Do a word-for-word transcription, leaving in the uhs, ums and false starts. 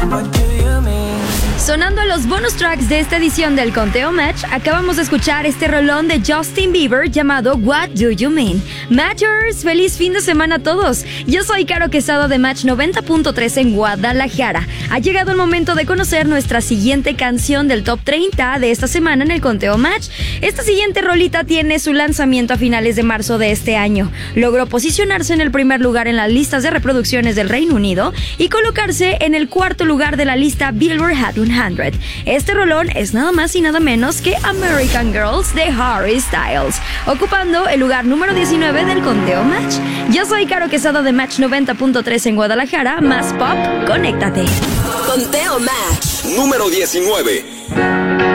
Sonando los bonus tracks de esta edición del Conteo Match, acabamos de escuchar este rolón de Justin Bieber llamado What Do You Mean. Matchers, feliz fin de semana a todos. Yo soy Caro Quesada de Match noventa punto tres en Guadalajara. Ha llegado el momento de conocer nuestra siguiente canción del Top treinta de esta semana en el Conteo Match. Esta siguiente rolita tiene su lanzamiento a finales de marzo de este año. Logró posicionarse en el primer lugar en las listas de reproducciones del Reino Unido y colocarse en el cuarto lugar de la lista Billboard Hot cien. Este rolón es nada más y nada menos que American Girls de Harry Styles, ocupando el lugar número diecinueve del Conteo Match. Yo soy Caro Quesada de Match noventa punto tres en Guadalajara, más pop, conéctate. Conteo Match número diecinueve.